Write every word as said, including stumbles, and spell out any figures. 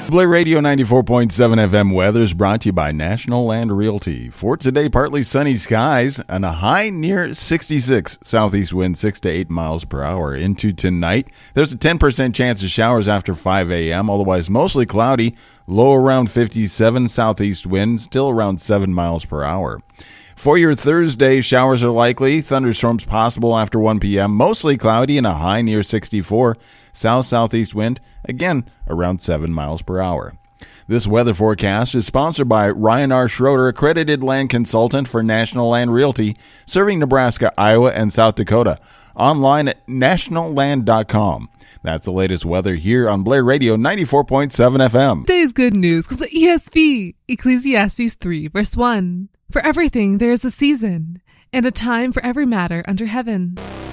Blair Radio ninety-four point seven F M weather is brought to you by National Land Realty. For today, partly sunny skies and a high near sixty-six. Southeast wind six to eight miles per hour. Into tonight, there's a ten percent chance of showers after five a.m. Otherwise, mostly cloudy. Low around fifty-seven. Southeast wind still around seven miles per hour. For your Thursday, showers are likely. Thunderstorms possible after one p.m. Mostly cloudy and a high near sixty-four. South-southeast wind, again, around seven miles per hour. This weather forecast is sponsored by Ryan R. Schroeder, accredited land consultant for National Land Realty, serving Nebraska, Iowa, and South Dakota. Online at national land dot com. That's the latest weather here on Blair Radio ninety-four point seven F M. Today's good news because the E S V, Ecclesiastes three, verse one. For everything there is a season, and a time for every matter under heaven.